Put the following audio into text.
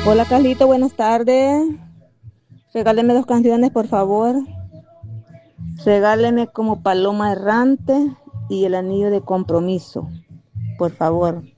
Hola Carlito, buenas tardes. Regáleme dos canciones, por favor. Regáleme como Paloma Errante y El Anillo de Compromiso, por favor.